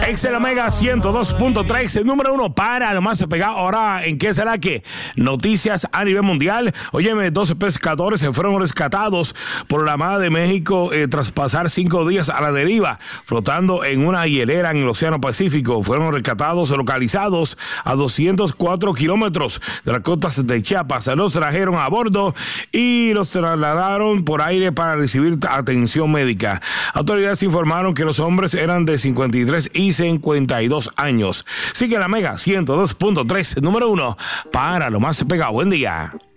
Excel Omega 102.3, el número uno para lo más pegado. Ahora, ¿en qué será que? Noticias a nivel mundial. Óyeme, 12 pescadores se fueron rescatados por la Armada de México tras pasar 5 días a la deriva, flotando en una hielera en el Océano Pacífico. Fueron rescatados, localizados a 204 kilómetros de las costas de Chiapas. Los trajeron a bordo y los trasladaron por aire para recibir atención médica. Autoridades informaron que los hombres eran de 53 y 52 años. Sigue la Mega 102.3, número uno para lo más pegado. Buen día.